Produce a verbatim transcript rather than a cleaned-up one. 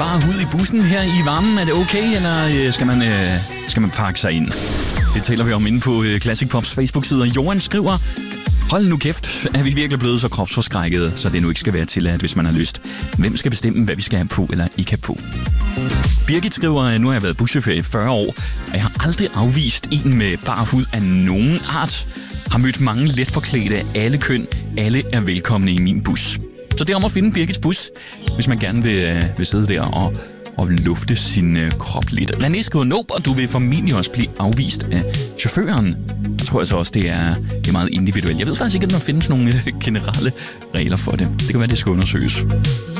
bare hud i bussen her i varmen? Er det okay, eller skal man, øh, skal man pakke sig ind? Det taler vi om inde på øh, Classic Pops Facebook-side. Johan skriver: hold nu kæft, er vi virkelig blevet så kropsforskrækket, så det nu ikke skal være tilladt, hvis man har lyst. Hvem skal bestemme, hvad vi skal have på eller ikke have på? Birgit skriver: nu har jeg været buschauffør i fyrre år, og jeg har aldrig afvist en med bar hud af nogen art. Har mødt mange let forklædte af alle køn. Alle er velkomne i min bus. Så det er om at finde Birgits bus, hvis man gerne vil, øh, vil sidde der og, og lufte sin øh, krop lidt. René skriver: nope, og du vil formentlig også blive afvist af chaufføren. Jeg tror altså også, det er, det er meget individuelt. Jeg ved faktisk ikke, at der findes nogle øh, generelle regler for det. Det kan være, det skal undersøges.